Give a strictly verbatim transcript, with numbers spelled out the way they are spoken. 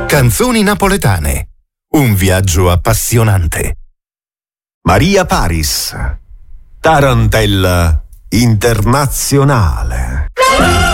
Canzoni napoletane. Un viaggio appassionante. Maria Paris, tarantella internazionale.